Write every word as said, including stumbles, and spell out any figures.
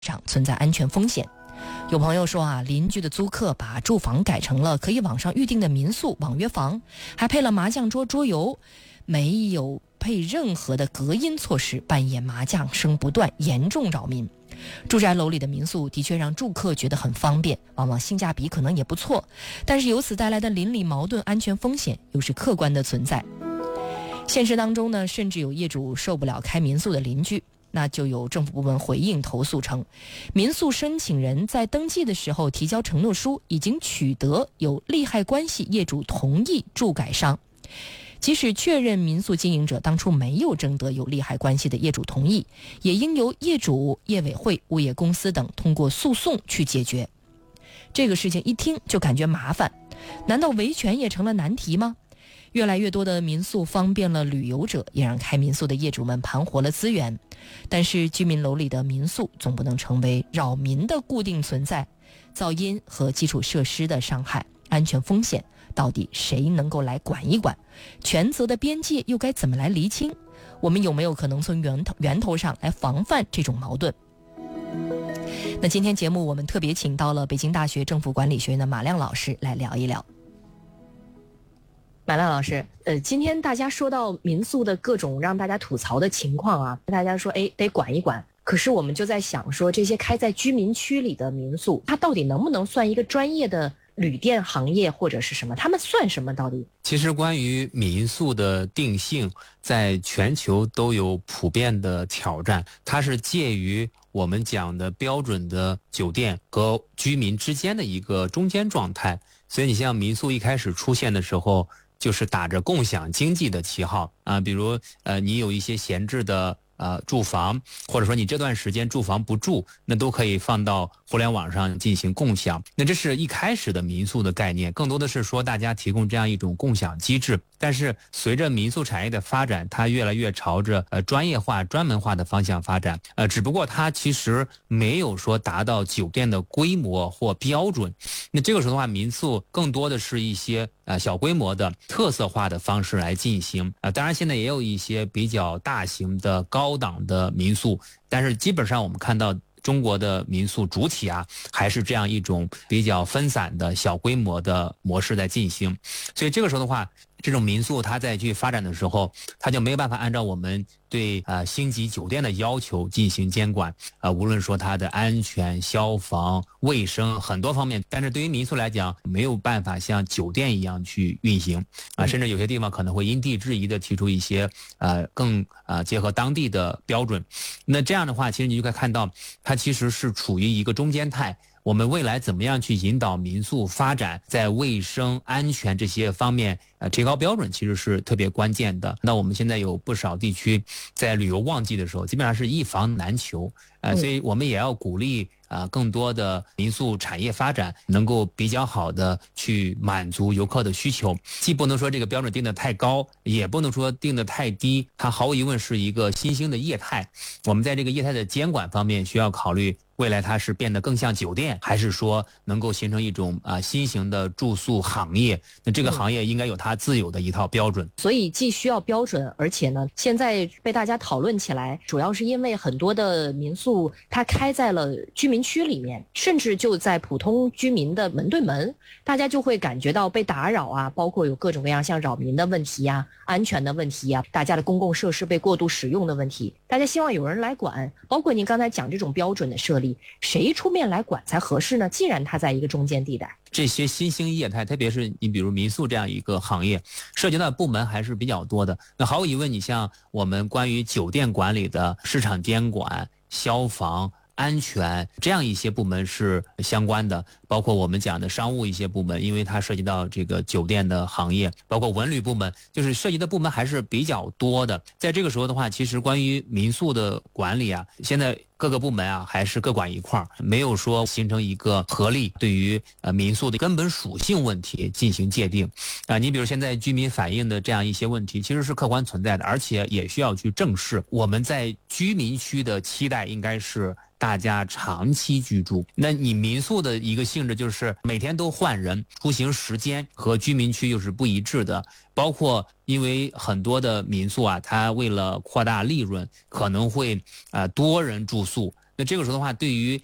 上存在安全风险。有朋友说啊，邻居的租客把住房改成了可以网上预订的民宿网约房，还配了麻将桌桌游，没有配任何的隔音措施，半夜麻将声不断，严重扰民。住宅楼里的民宿的确让住客觉得很方便，往往性价比可能也不错，但是由此带来的邻里矛盾、安全风险又是客观的存在。现实当中呢，甚至有业主受不了开民宿的邻居，那就有政府部门回应投诉称，民宿申请人在登记的时候提交承诺书，已经取得有利害关系业主同意住改商。即使确认民宿经营者当初没有征得有利害关系的业主同意，也应由业主、业委会、物业公司等通过诉讼去解决。这个事情一听就感觉麻烦，难道维权也成了难题吗？越来越多的民宿方便了旅游者，也让开民宿的业主们盘活了资源。但是居民楼里的民宿总不能成为扰民的固定存在，噪音和基础设施的伤害、安全风险到底谁能够来管一管？权责的边界又该怎么来厘清？我们有没有可能从源头源头上来防范这种矛盾？那今天节目我们特别请到了北京大学政府管理学院的马亮老师来聊一聊。马亮老师，呃，今天大家说到民宿的各种让大家吐槽的情况啊，大家说哎得管一管，可是我们就在想说，这些开在居民区里的民宿，它到底能不能算一个专业的旅店行业或者是什么？他们算什么到底？ 其实关于民宿的定性，在全球都有普遍的挑战，它是介于我们讲的标准的酒店和居民之间的一个中间状态。所以你像民宿一开始出现的时候，就是打着共享经济的旗号啊，比如呃，你有一些闲置的呃住房，或者说你这段时间住房不住，那都可以放到互联网上进行共享。那这是一开始的民宿的概念，更多的是说大家提供这样一种共享机制。但是随着民宿产业的发展，它越来越朝着呃专业化、专门化的方向发展。呃，只不过它其实没有说达到酒店的规模或标准。那这个时候的话，民宿更多的是一些呃小规模的特色化的方式来进行。呃，当然现在也有一些比较大型的高档的民宿，但是基本上我们看到中国的民宿主体啊，还是这样一种比较分散的小规模的模式在进行。所以这个时候的话，这种民宿它在去发展的时候，它就没有办法按照我们对呃星级酒店的要求进行监管，呃，无论说它的安全、消防、卫生很多方面，但是对于民宿来讲，没有办法像酒店一样去运行啊、呃，甚至有些地方可能会因地制宜的提出一些呃更呃结合当地的标准。那这样的话，其实你就可以看到，它其实是处于一个中间态。我们未来怎么样去引导民宿发展，在卫生安全这些方面呃提高标准，其实是特别关键的。那我们现在有不少地区在旅游旺季的时候，基本上是一房难求，呃，所以我们也要鼓励啊、呃、更多的民宿产业发展，能够比较好的去满足游客的需求。既不能说这个标准定得太高，也不能说定得太低，它毫无疑问是一个新兴的业态。我们在这个业态的监管方面需要考虑，未来它是变得更像酒店，还是说能够形成一种啊、呃、新型的住宿行业？那这个行业应该有它自有的一套标准。 所以既需要标准，而且呢，现在被大家讨论起来，主要是因为很多的民宿它开在了居民区里面，甚至就在普通居民的门对门，大家就会感觉到被打扰啊，包括有各种各样像扰民的问题呀、安全的问题呀、大家的公共设施被过度使用的问题，大家希望有人来管。包括您刚才讲这种标准的设立，谁出面来管才合适呢？既然它在一个中间地带， 这些新兴业态，特别是你比如民宿这样一个行业，涉及到的部门还是比较多的。那毫无疑问，你像我们关于酒店管理的市场监管、消防、安全这样一些部门是相关的，包括我们讲的商务一些部门，因为它涉及到这个酒店的行业，包括文旅部门，就是涉及的部门还是比较多的。在这个时候的话，其实关于民宿的管理啊，现在各个部门啊还是各管一块儿，没有说形成一个合力对于呃民宿的根本属性问题进行界定啊、呃。你比如现在居民反映的这样一些问题，其实是客观存在的，而且也需要去正视。我们在居民区的期待应该是大家长期居住，那你民宿的一个性质就是每天都换人，出行时间和居民区又是不一致的，包括因为很多的民宿啊，它为了扩大利润，可能会呃多人住宿， 那这个时候的话，对于